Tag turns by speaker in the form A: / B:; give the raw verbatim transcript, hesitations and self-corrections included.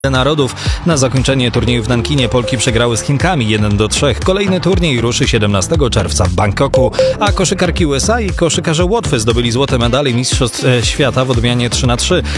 A: Narodów. Na zakończenie turnieju w Nankinie Polki przegrały z Chinkami jeden do trzech. Kolejny turniej ruszy siedemnastego czerwca w Bangkoku, a koszykarki U S A i koszykarze Łotwy zdobyli złote medale Mistrzostw Świata w odmianie trzy na trzy.